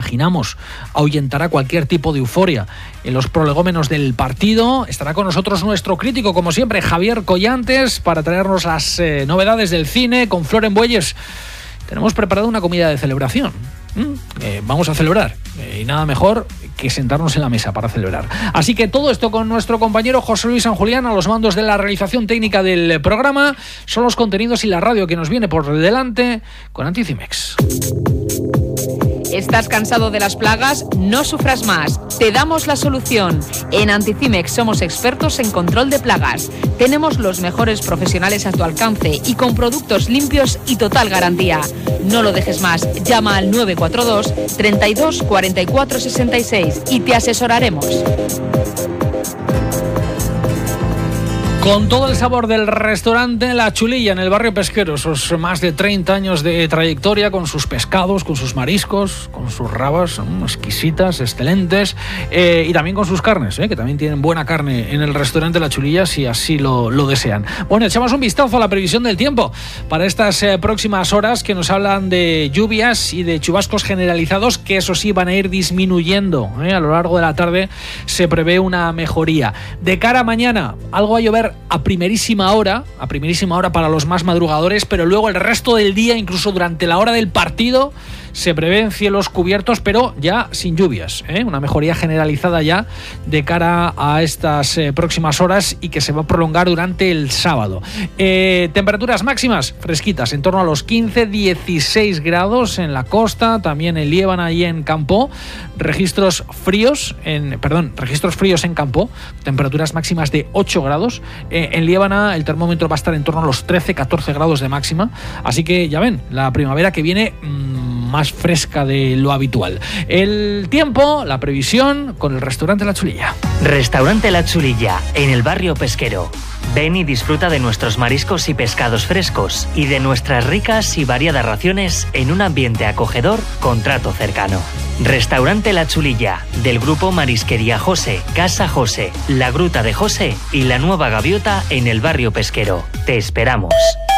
imaginamos ahuyentará cualquier tipo de euforia en los prolegómenos del partido. Estará con nosotros nuestro crítico, como siempre, Javier Collantes, para traernos las novedades del cine con Flor en Bueyes. Tenemos preparada una comida de celebración. Vamos a celebrar y nada mejor que sentarnos en la mesa para celebrar. Así que todo esto con nuestro compañero José Luis San Julián a los mandos de la realización técnica del programa. Son los contenidos y la radio que nos viene por delante con Anticimex. ¿Estás cansado de las plagas? No sufras más. Te damos la solución. En Anticimex somos expertos en control de plagas. Tenemos los mejores profesionales a tu alcance y con productos limpios y total garantía. No lo dejes más. Llama al 942 32 44 66 y te asesoraremos. Con todo el sabor del restaurante La Chulilla en el barrio pesquero, esos más de 30 años de trayectoria, con sus pescados, con sus mariscos, con sus rabas exquisitas, excelentes, y también con sus carnes, que también tienen buena carne en el restaurante La Chulilla si así lo desean. Bueno, echamos un vistazo a la previsión del tiempo para estas próximas horas, que nos hablan de lluvias y de chubascos generalizados, que eso sí van a ir disminuyendo. A lo largo de la tarde se prevé una mejoría. De cara a mañana, algo a llover a primerísima hora para los más madrugadores, pero luego el resto del día, incluso durante la hora del partido, se prevén cielos cubiertos, pero ya sin lluvias, una mejoría generalizada ya de cara a estas próximas horas y que se va a prolongar durante el sábado. Temperaturas máximas fresquitas, en torno a los 15-16 grados en la costa, también en Liébana y en Campoo. Registros fríos en Campoo, temperaturas máximas de 8 grados. En Liébana el termómetro va a estar en torno a los 13-14 grados de máxima, así que ya ven, la primavera que viene más fresca de lo habitual. El tiempo, la previsión con el restaurante La Chulilla. Restaurante La Chulilla, en el barrio pesquero. Ven y disfruta de nuestros mariscos y pescados frescos y de nuestras ricas y variadas raciones en un ambiente acogedor con trato cercano. Restaurante La Chulilla, del grupo Marisquería José, Casa José, La Gruta de José y La Nueva Gaviota en el barrio pesquero. Te esperamos.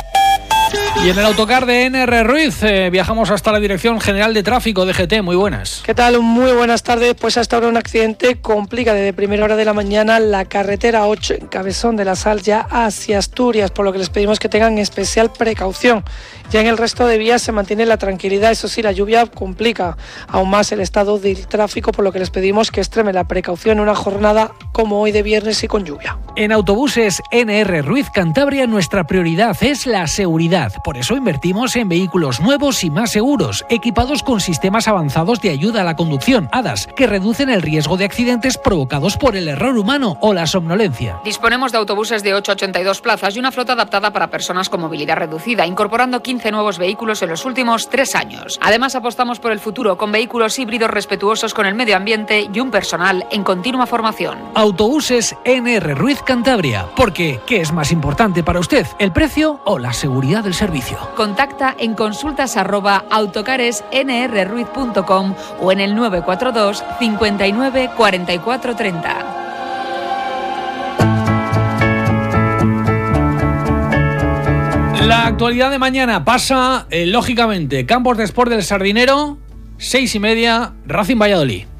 Y en el autocar de NR Ruiz viajamos hasta la Dirección General de Tráfico de GT. Muy buenas. ¿Qué tal? Muy buenas tardes. Pues hasta ahora un accidente complica desde primera hora de la mañana la carretera 8 en Cabezón de la Sal ya hacia Asturias, por lo que les pedimos que tengan especial precaución. Ya en el resto de vías se mantiene la tranquilidad, eso sí, la lluvia complica aún más el estado del tráfico, por lo que les pedimos que extremen la precaución en una jornada como hoy de viernes y con lluvia. En Autobuses NR Ruiz Cantabria nuestra prioridad es la seguridad. Por eso invertimos en vehículos nuevos y más seguros, equipados con sistemas avanzados de ayuda a la conducción, ADAS, que reducen el riesgo de accidentes provocados por el error humano o la somnolencia. Disponemos de autobuses de 8 a 82 plazas y una flota adaptada para personas con movilidad reducida, incorporando 15 nuevos vehículos en los últimos 3 años. Además, apostamos por el futuro con vehículos híbridos respetuosos con el medio ambiente y un personal en continua formación. Autobuses NR Ruiz Cantabria, porque ¿qué es más importante para usted, el precio o la seguridad del servicio? Contacta en consultas@autocaresnrruiz.com o en el 942 59 44 30. La actualidad de mañana pasa, lógicamente, Campos de Sport del Sardinero, 6:30, Racing Valladolid.